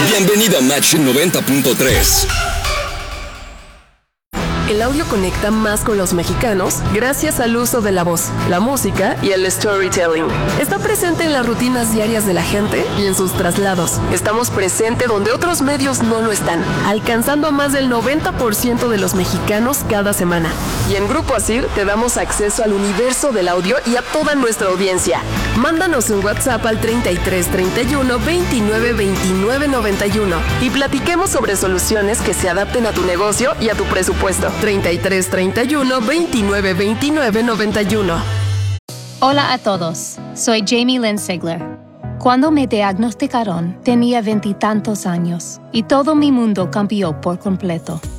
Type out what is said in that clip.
Bienvenido a Match 90.3. El audio conecta más con los mexicanos gracias al uso de la voz, la música y el storytelling. Está presente en las rutinas diarias de la gente y en sus traslados. Estamos presentes donde otros medios no lo están, alcanzando a más del 90% de los mexicanos cada semana. Y en Grupo ASIR te damos acceso al universo del audio y a toda nuestra audiencia. Mándanos un WhatsApp al 33 31 29 29 91 y platiquemos sobre soluciones que se adapten a tu negocio y a tu presupuesto. 33 31 29 29 91. Hola a todos, soy Jamie Lynn Sigler. Cuando me diagnosticaron, tenía 20 y tantos años y todo mi mundo cambió por completo.